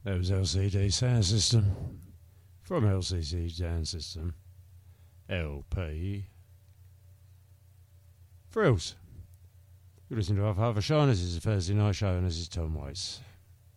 That was LCD Sound System from LCD Sound System LP Thrills. You're listening to Half a Shine. This is a Thursday night show, and this is Tom Waits.